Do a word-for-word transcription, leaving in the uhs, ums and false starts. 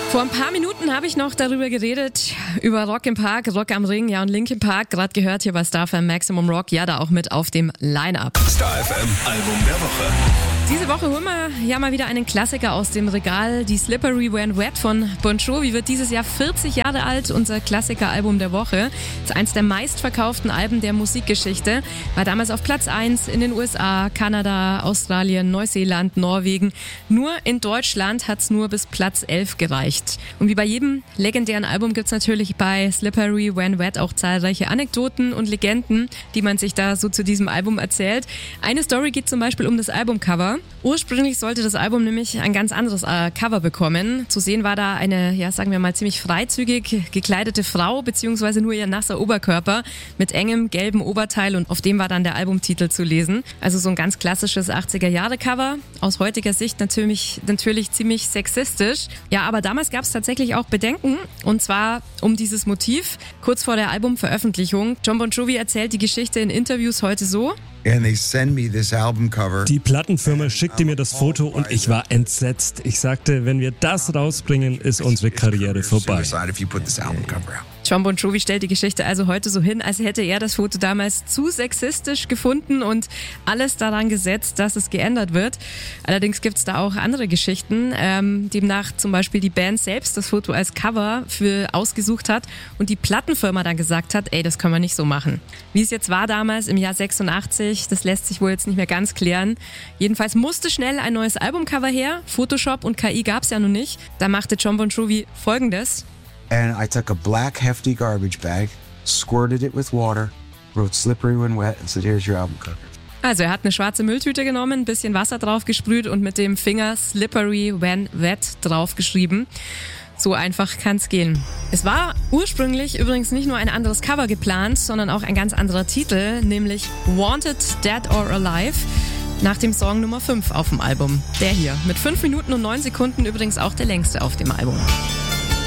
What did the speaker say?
Vor ein paar Minuten habe ich noch darüber geredet, über Rock im Park, Rock am Ring, ja, und Linkin Park, gerade gehört hier bei Star F M Maximum Rock, ja, da auch mit auf dem Line-Up. Star F M Album der Woche. Diese Woche holen wir ja mal wieder einen Klassiker aus dem Regal. Die Slippery When Wet von Bon Jovi wird dieses Jahr vierzig Jahre alt, unser Klassiker-Album der Woche. Das ist eins der meistverkauften Alben der Musikgeschichte. War damals auf Platz eins in den U S A, Kanada, Australien, Neuseeland, Norwegen. Nur in Deutschland hat es nur bis Platz elf gereicht. Und wie bei jedem legendären Album gibt es natürlich bei Slippery When Wet auch zahlreiche Anekdoten und Legenden, die man sich da so zu diesem Album erzählt. Eine Story geht zum Beispiel um das Albumcover. Ursprünglich sollte das Album nämlich ein ganz anderes äh, Cover bekommen. Zu sehen war da eine, ja, sagen wir mal, ziemlich freizügig gekleidete Frau, beziehungsweise nur ihr nasser Oberkörper mit engem gelben Oberteil, und auf dem war dann der Albumtitel zu lesen. Also so ein ganz klassisches achtziger-Jahre-Cover. Aus heutiger Sicht natürlich, natürlich ziemlich sexistisch. Ja, aber damals gab es tatsächlich auch Bedenken, und zwar um dieses Motiv. Kurz vor der Albumveröffentlichung. Jon Bon Jovi erzählt die Geschichte in Interviews heute so. And they send me this album cover. Die Plattenfirma schickte mir das Foto und ich war entsetzt. Ich sagte, wenn wir das rausbringen, ist unsere Karriere vorbei. Jon Bon Jovi stellt die Geschichte also heute so hin, als hätte er das Foto damals zu sexistisch gefunden und alles daran gesetzt, dass es geändert wird. Allerdings gibt es da auch andere Geschichten, ähm, demnach zum Beispiel die Band selbst das Foto als Cover für ausgesucht hat und die Plattenfirma dann gesagt hat, ey, das können wir nicht so machen. Wie es jetzt war damals im Jahr sechsundachtzig, das lässt sich wohl jetzt nicht mehr ganz klären. Jedenfalls musste schnell ein neues Albumcover her. Photoshop und K I gab es ja noch nicht. Da machte Jon Bon Jovi Folgendes. And I took a black hefty garbage bag, squirted it with water, wrote slippery when wet and said, here's your album cover. Also er hat eine schwarze Mülltüte genommen, ein bisschen Wasser drauf gesprüht und mit dem Finger slippery when wet draufgeschrieben. So einfach kann's gehen. Es war ursprünglich übrigens nicht nur ein anderes Cover geplant, sondern auch ein ganz anderer Titel, nämlich Wanted, Dead or Alive, nach dem Song Nummer fünf auf dem Album. Der hier, mit fünf Minuten und neun Sekunden übrigens auch der längste auf dem Album.